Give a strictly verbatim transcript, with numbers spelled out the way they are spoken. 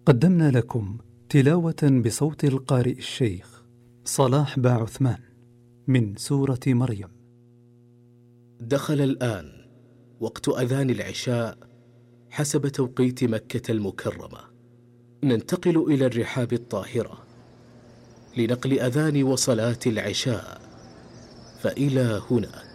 قدمنا لكم تلاوة بصوت القارئ الشيخ صلاح با عثمان من سورة مريم. دخل الآن وقت أذان العشاء حسب توقيت مكة المكرمة. ننتقل إلى الرحاب الطاهرة لنقل أذان وصلاة العشاء، فإلى هناك.